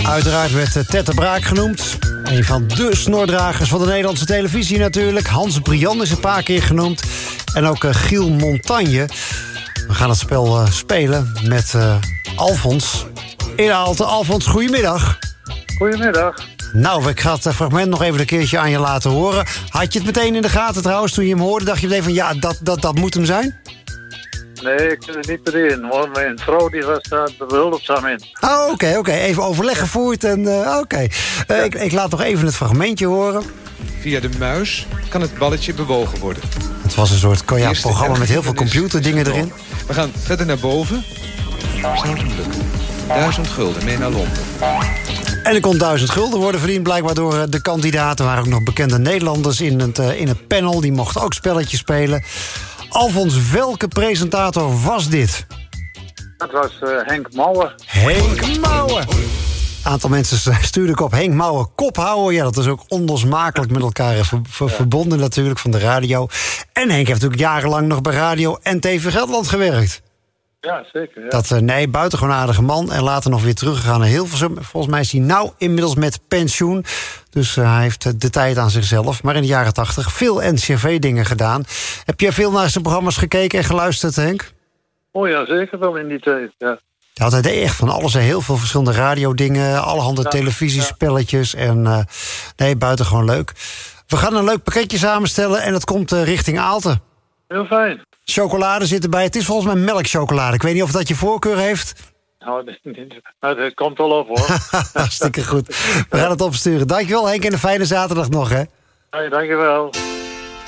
Uiteraard werd Ted de Braak genoemd. Een van de snordragers van de Nederlandse televisie natuurlijk. Hans Briand is een paar keer genoemd. En ook Giel Montagne. We gaan het spel spelen met Alfons in Aalten. Alfons, goedemiddag. Goedemiddag. Nou, ik ga het fragment nog even een keertje aan je laten horen. Had je het meteen in de gaten trouwens toen je hem hoorde? Dacht je meteen van ja, dat moet hem zijn? Nee, ik kan er niet meer in hoor. Mijn vrouw die was daar behulpzaam in. Oh, oké. Even overleg gevoerd en oké. Ik laat nog even het fragmentje horen. Via de muis kan het balletje bewogen worden. Het was een soort programma met heel veel computerdingen erin. We gaan verder naar boven. Zou het hem lukken? 1000 gulden mee naar Londen. En er kon 1000 gulden worden verdiend blijkbaar door de kandidaten. Er waren ook nog bekende Nederlanders in het panel. Die mochten ook spelletjes spelen. Alfons, welke presentator was dit? Dat was Henk Mouwen. Henk Mouwen. Een aantal mensen stuurden op Henk Mouwen kop houden. Ja, dat is ook onlosmakelijk met elkaar verbonden natuurlijk van de radio. En Henk heeft natuurlijk jarenlang nog bij Radio en TV Gelderland gewerkt. Ja, zeker. Ja. Nee, buitengewoon aardige man. En later nog weer teruggegaan naar Hilversum. Volgens mij is hij nou inmiddels met pensioen. Dus hij heeft de tijd aan zichzelf. Maar in de jaren 80 veel NCRV-dingen gedaan. Heb jij veel naar zijn programma's gekeken en geluisterd, Henk? Oh ja, zeker wel in die tijd, ja. Ja, hij deed echt van alles. Heel veel verschillende radiodingen. Allerhande televisiespelletjes. En nee, buitengewoon leuk. We gaan een leuk pakketje samenstellen. En het komt richting Aalten. Heel fijn. Chocolade zit erbij. Het is volgens mij melkchocolade. Ik weet niet of dat je voorkeur heeft. Nou, dat komt wel op, hoor. Hartstikke goed. We gaan het opsturen. Dankjewel, Henk. En een fijne zaterdag nog, hè. Hey, dankjewel.